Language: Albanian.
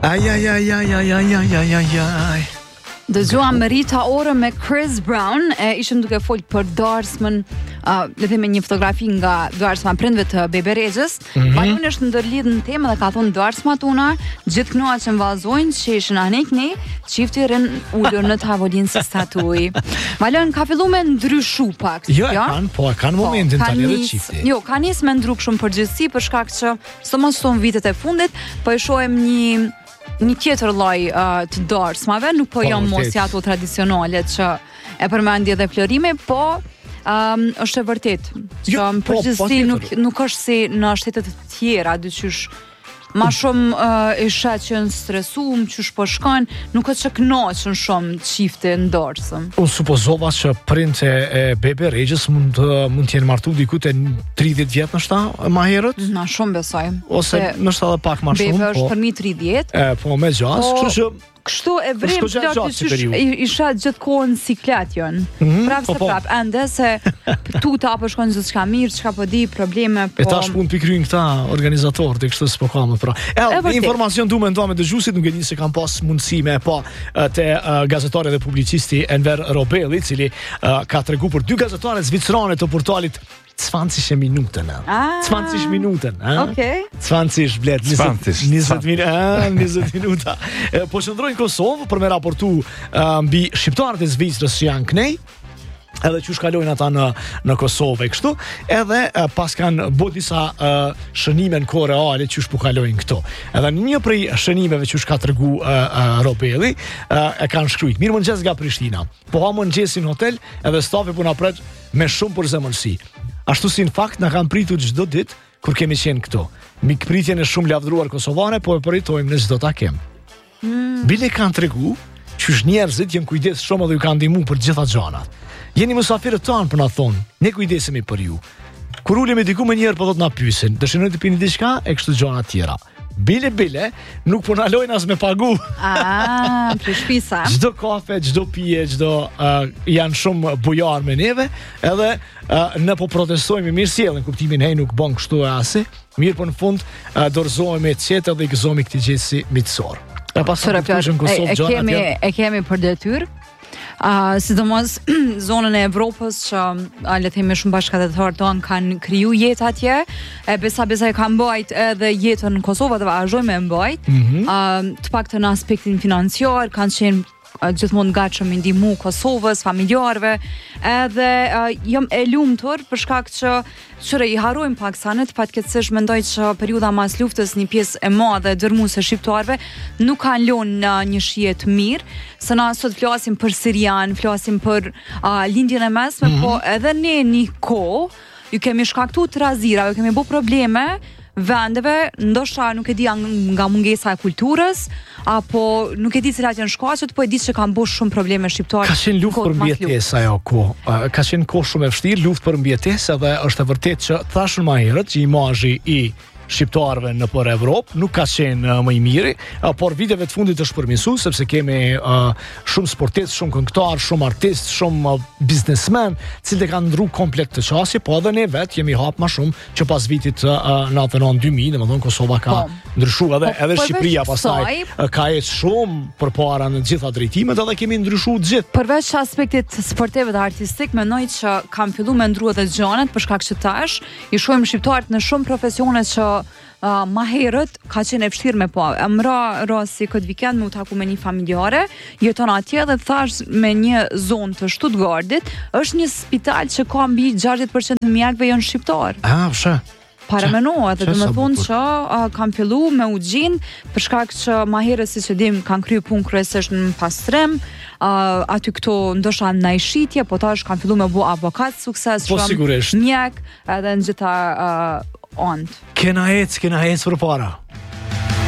Dëgjuam Rita Ora me Chris Brown, ishim duke folë për darsmën, le themi një fotografi nga darsma prindve të Bebe Rexhës. Baluni është ndërlidh në temë dhe ka thonë darsmat una, gjithë knoa që vallëzojnë që ishin anekni, çifti rën ulur në tavolinë së statuj. Balon ka filluar me ndryshu pak. Jo, kanë momentin tani edhe çifti. Jo, ka nis me ndru shumë përgjithësi për shkak që mos son vitet e fundit, po e shohim një tjetër lloj të darsmave, nuk po janë mos ato tradicionale që e përmendje dhe Florimi, po është e vërtet që në përgjithësi nuk është si në shtetet të tjera, dyqysh ma shumë e shet që në stresum, që po shkojnë, nuk është që kënaqën shumë çifte në darsëm. Unë supozova që prindë e Bebe Rexhës mund t'jenë martu diku te 30 vjet nështa ma herët? Na shumë besoj. Ose nështa dhe pak ma shumë. Bebe është për mi 30. Po me gjas, kështu e vrem plot isha gjithë kohën siklet janë. Prap ende se tuta apo shkon gjithçka mirë, çka po di, probleme, po. E tash pun pikryin këta organizatorët e kështu s'po kam pra. Informacion du me nda me dëgjuesit, nuk e di se kam pas mundësi me pa te gazetari dhe publicisti Enver Robelli, cili ka tregu për 2 gazetare zvicrane të portalit Cvancishe minuten. Cvancishe minuten, Okej. Cvancishe blet 20 minuta. Po qëndrojnë Kosovë për me raportu mbi shqiptarët e Zvicrës që janë knej, edhe që shkalojnë ata në Kosovë e kështu, edhe pas kanë bo disa shënime në kohë reale që shpukalojnë këto. Edhe një prej shënimeve që shka tregu Robelli, e kanë shkrujt. Mirë mëngjes nga Prishtina. Po ha mëngjesin në hotel, edhe stafi puna pret me shumë për zemërsi. Ashtu si në fakt në kanë pritur çdo ditë kur kemi qenë këto. Mikpritjen e shumë lavdruar kosovane, po e përitojmë në çdo takim. Bile kanë tregu që njerëzit janë kujdes shumë dhe ju kanë ndihmu për gjitha gjanat. Jeni mysafirët tanë për na thonë, ne kujdesemi për ju. Kur ulemi diku me njerë po do të na pyesin, dëshironi të pini diçka e kështu gjana tjera. Bile, nuk po na lojnë as me pagu. Për shpisa. Çdo kafe, çdo pije, janë shumë bujar me neve, edhe ne po protestojmë mirësjelljen, kuptimin hej nuk bën kështu asi. Mirë po në fund dorëzohemi qetë dhe i gëzohemi këtij gjesi mitësor. E kemi për detyrë. Sidomos zonën e Evropës që le të themi shumë bashkëdhetarët tonë kanë kriju jetë atje, besa e kanë mbajt edhe jetën në Kosovë dhe vazhdojnë me mbajt, të paktën në aspektin financiar, kanë qenë gjithmonë gatshëm i ndihmu Kosovës, familjarëve, edhe jam e lumtur për shkak që i harrojmë pak sanet, fatkeqësisht mendoj që periudha mas luftës një pjesë e madhe e dërmuese shqiptarëve nuk kanë lënë në një shije të mirë, se na sot flasim për Sirian, flasim për lindjen e mesme, po edhe ne një kohë ju kemi shkaktuar trazira, ju kemi bë probleme vendeve, ndoshta nuk e di nga mungesa e kulturës, apo nuk e di cilat janë shkaqet, po e di që kanë bërë shumë probleme shqiptarë. Ka qenë luftë për mbjetesë ajo kohë. Ka qenë kohë shumë e vështirë, luftë për mbjetesë, dhe është e vërtetë që thashën më herët që imazhi i shqiptarëve në për Evropë nuk ka qenë më i miri, por viteve të fundit është përmirësuar sepse kemi shumë sportistë, shumë këngëtar, shumë artistë, shumë biznesmen, cilët kanë ndru komplet të qasje, po edhe ne vetë jemi hap më shumë që pas vitit 99-2000, domethënë Kosova ka ndryshuar edhe Shqipëria pastaj ka ecë shumë përpara në të gjitha drejtimet, edhe kemi ndryshuar gjithë. Përveç aspektit sportiv dhe artistik, mendoj që kanë filluar me ndrua edhe gjanet për shkak që tash i shohim shqiptarët në shumë profesione që ma herët ka qenë e vështirë me pa. Më rasti këtë vikend me u taku me një familjare, jeton atje dhe thash me një zonë të Stuttgartit, është një spital që ka mbi 60% të mjekëve janë shqiptar. Paramenohet, dhe me thonë që kam fillu me u gjinë, për shkak që ma herët, si që dim, kanë kryu punë kryesisht në pastrim, aty këto ndosha në shitje, po tash kanë fillu me bu avokat sukses, sigurisht mjek, edhe në gjitha Kena ec për para.